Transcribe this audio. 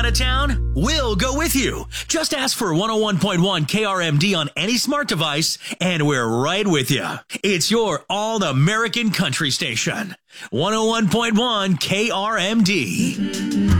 out of town? We'll go with you. Just ask for 101.1 KRMD on any smart device, and we're right with you. It's your all-American country station. 101.1 KRMD.